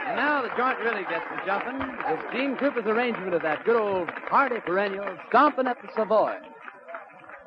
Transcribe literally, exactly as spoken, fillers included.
And now the joint really gets to jumping with Gene Krupa's arrangement of that good old hearty perennial, Stompin' at the Savoy.